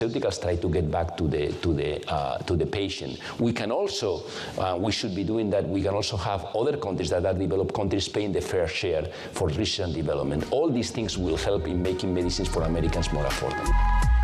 pharmaceuticals try to get back to the patient. We can also, we should be doing that. We can also have other countries that are developed countries paying the fair share for research and development. All these things will help in making medicines for Americans more affordable.